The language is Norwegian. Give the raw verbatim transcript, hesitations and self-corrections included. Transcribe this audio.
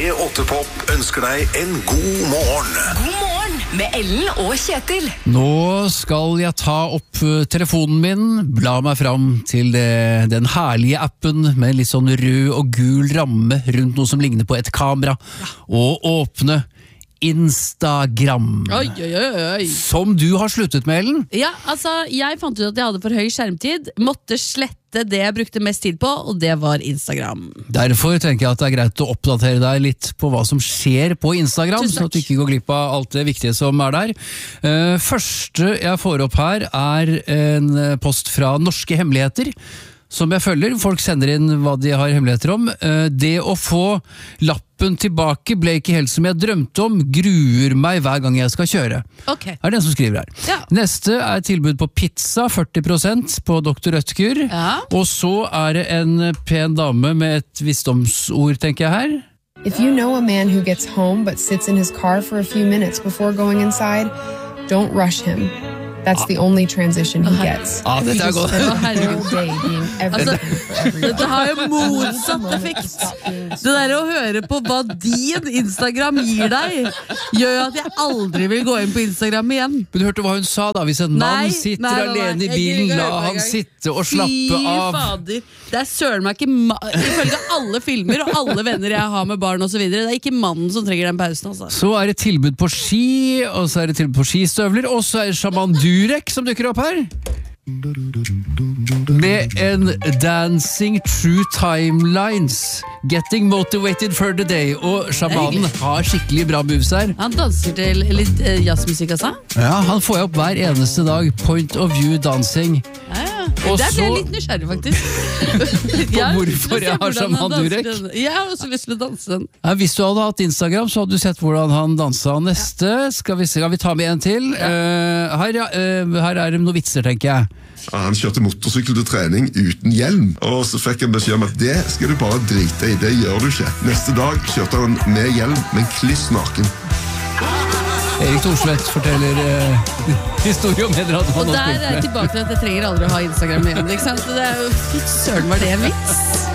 P åtte Pop ønsker deg en god morgen. God morgen med Ellen og Kjetil. Nå skal jeg ta opp telefonen min, bla meg fram til det, den herlige appen med litt sånn rød og gul ramme rundt noe som ligner på et kamera, og åpne Instagram. Oi, oi, oi, oi. Som du har sluttet med, Ellen. Ja, altså, jeg fant ut at jeg hadde for høy skjermtid, måtte slette det jeg brukte mest tid på, og det var Instagram. Derfor tenker jeg at det er greit å oppdatere deg litt på hva som skjer på Instagram, sånn at du ikke går glipp av alt det viktige som er der. Uh, første jeg får opp her er en post fra Norske Hemmeligheter, som jeg følger. Folk sender inn hva de har hemmeligheter om. Uh, det å få lappen tilbake ble ikke helt som jeg drømte om, gruer meg hver gang jeg skal kjøre. Okay. Er det den som skriver her. Ja. Neste er tilbud på pizza, førti prosent på doktor Rødtger. Ja. Og så er det en pen dame med et visdomsord, tenker jeg her. If you know a man who gets home but sits in his car for a few minutes before going inside, don't rush him. That's the only transition he gets. Ah, dette er godt. Altså, dette har jo motsatt effekt. Det der å høre på hva din Instagram gir deg, gjør jo at jeg aldri vil gå inn på Instagram igjen. Men du hørte hva hun sa da? Hvis en mann Nei, sitter nei, nei, nei, alene i jeg gidder bilen, ikke la høre på han engang. sitte og slappe Fy av. fader. Det er søren meg ikke ma- ifølge alle filmer og alle venner jeg har med barn og så videre. Det er ikke mannen som trenger den pausen, altså. Så er det tilbud på ski, og så er det tilbud på skistøvler, og så er det Shaman Durek som dukker opp her. Med en Dancing True Timelines, Getting Motivated for the Day. Og shamanen har skikkelig bra moves her. Han danser til litt eh, jazzmusikk, altså. Ja, han får jeg opp hver eneste dag. Point of view dancing. Ja, ja. Og Der ble jeg så- litt nysgjerrig, faktisk. På hvorfor jeg har Shaman Durek? Jeg har også lyst til å danse den. Ja, hvis du hadde hatt Instagram, så hadde du sett hvordan han dansa. Neste, skal vi se, skal vi ta med en til? Uh, her, ja, uh, her er det noen vitser, tenker jeg. Ja, han kjørte motorsykkel til trening uten hjelm, og så fikk han beskjed om at det skal du bare drite i, det gjør du ikke. Neste dag kjørte han med hjelm, men kliss naken. Erik Thorsvedt forteller uh, historie om en eller annen Og han har der spilt er jeg med. tilbake til at jeg trenger aldri å ha Instagram igjen, ikke sant? Så det er jo, fy søren, var det en vits?